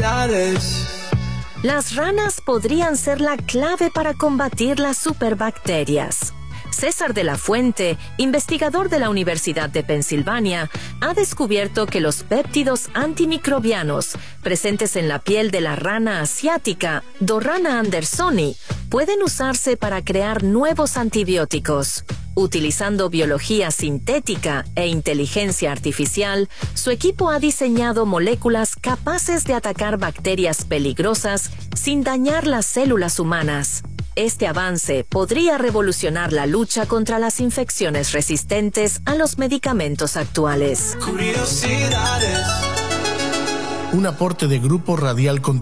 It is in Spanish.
curiosidades. Las ranas podrían ser la clave para combatir las superbacterias. César de la Fuente, investigador de la Universidad de Pensilvania, ha descubierto que los péptidos antimicrobianos presentes en la piel de la rana asiática, Dorrana andersoni, pueden usarse para crear nuevos antibióticos. Utilizando biología sintética e inteligencia artificial, su equipo ha diseñado moléculas capaces de atacar bacterias peligrosas sin dañar las células humanas. Este avance podría revolucionar la lucha contra las infecciones resistentes a los medicamentos actuales. Curiosidades. Un aporte de Grupo Radial Continental.